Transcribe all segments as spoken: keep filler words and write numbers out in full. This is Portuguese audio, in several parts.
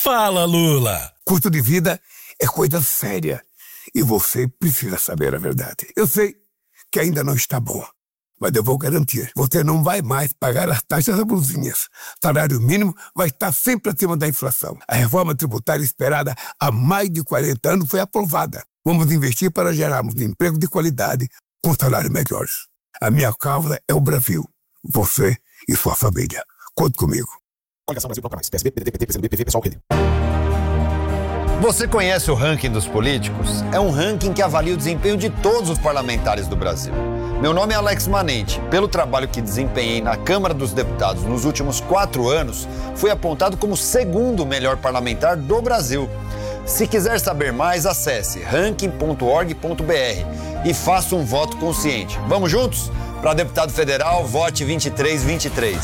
Fala, Lula. Custo de vida é coisa séria e você precisa saber a verdade. Eu sei que ainda não está bom, mas eu vou garantir. Você não vai mais pagar as taxas abusinhas. Salário mínimo vai estar sempre acima da inflação. A reforma tributária esperada há mais de quarenta anos foi aprovada. Vamos investir para gerarmos emprego de qualidade com salários melhores. A minha causa é o Brasil. Você e sua família. Conte comigo. Você conhece o ranking dos políticos? É um ranking que avalia o desempenho de todos os parlamentares do Brasil. Meu nome é Alex Manente. Pelo trabalho que desempenhei na Câmara dos Deputados nos últimos quatro anos, fui apontado como o segundo melhor parlamentar do Brasil. Se quiser saber mais, acesse ranking ponto org ponto br e faça um voto consciente. Vamos juntos? Para deputado federal, vote vinte e três vinte e três.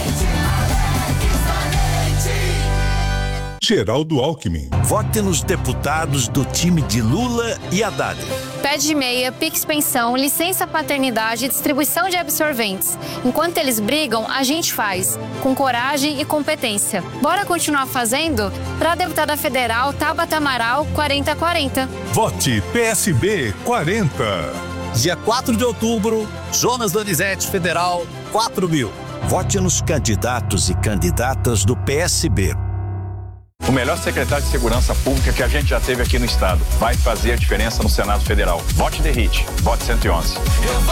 Geraldo Alckmin. Vote nos deputados do time de Lula e Haddad. Pede meia, Pix Pensão, licença paternidade e distribuição de absorventes. Enquanto eles brigam, a gente faz, com coragem e competência. Bora continuar fazendo? Para a deputada federal Tabata Amaral, quarenta quarenta. Vote P S B quarenta. Dia quatro de outubro, Jonas Donizete, Federal, quatro mil. Vote nos candidatos e candidatas do P S B. O melhor secretário de Segurança Pública que a gente já teve aqui no estado vai fazer a diferença no Senado Federal. Vote D R I T, vote cento e onze.